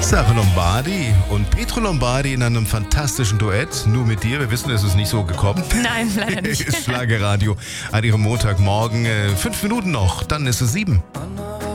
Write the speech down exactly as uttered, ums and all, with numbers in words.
Sarah Lombardi und Pietro Lombardi in einem fantastischen Duett. Nur mit dir. Wir wissen, es ist nicht so gekommen. Nein, leider nicht. Ist Schlagerradio an ihrem Montagmorgen. Äh, fünf Minuten noch, dann ist es sieben.